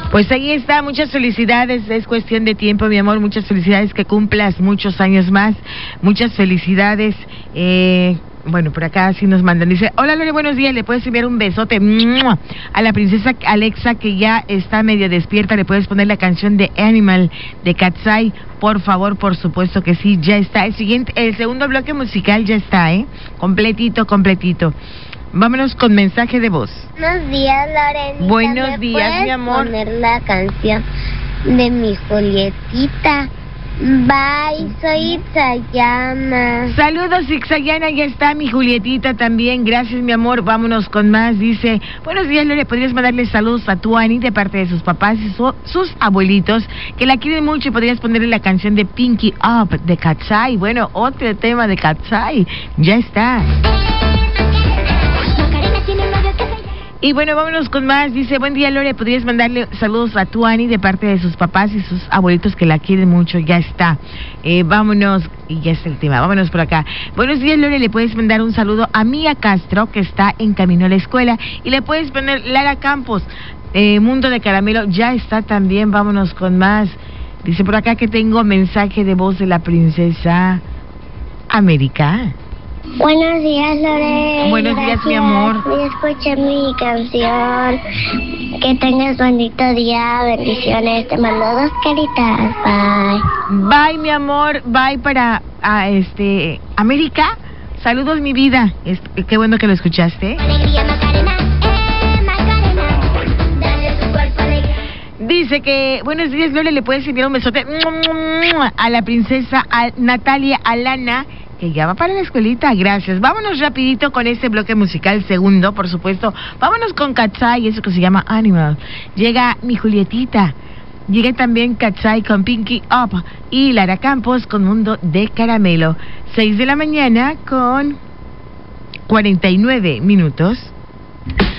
Pues ahí está, muchas felicidades, es cuestión de tiempo, mi amor, muchas felicidades, que cumplas muchos años más, muchas felicidades. Bueno, por acá sí nos mandan, dice, hola Lore, buenos días, le puedes enviar un besote a la princesa Alexa, que ya está medio despierta, le puedes poner la canción de Animal de Katsai, por favor, por supuesto que sí, ya está. El segundo bloque musical ya está, completito. Vámonos con mensaje de voz. Buenos días, Lorenita. Buenos días, mi amor. ¿Puedes poner la canción de mi Julietita? Bye, soy Itzayana. Saludos, Itzayana, ya está mi Julietita también, gracias, mi amor. Vámonos con más, dice, buenos días, Lore, podrías mandarle saludos a tu Ani de parte de sus papás y sus abuelitos, que la quieren mucho, y podrías ponerle la canción de Pinky Up de Katsai. Bueno, otro tema de Katsai, ya está. Y bueno, vámonos con más. Dice, buen día, Lore, podrías mandarle saludos a tu Ani de parte de sus papás y sus abuelitos, que la quieren mucho. Ya está. Vámonos, y ya está el tema. Vámonos por acá. Buenos días, Lore, le puedes mandar un saludo a Mía Castro, que está en camino a la escuela, y le puedes poner Lara Campos, Mundo de Caramelo. Ya está también. Vámonos con más. Dice por acá que tengo mensaje de voz de la princesa América. Buenos días, Lore. Buenos días, mi amor. Voy a escuchar mi canción. Que tengas bonito día. Bendiciones. Te mando 2 caritas. Bye. Bye, mi amor. Bye para América. Saludos, mi vida. Qué bueno que lo escuchaste. Alegría, Macarena. Macarena. Dale tu cuerpo alegría. Dice que, buenos días, Lore, le puedes enviar un besote a la princesa Natalia Alana, que ya va para la escuelita. Gracias. Vámonos rapidito con este bloque musical segundo, por supuesto. Vámonos con Katsai, eso que se llama Animal. Llega mi Julietita. Llega también Katsai con Pinky Up. Y Lara Campos con Mundo de Caramelo. 6 de la mañana con 49 minutos.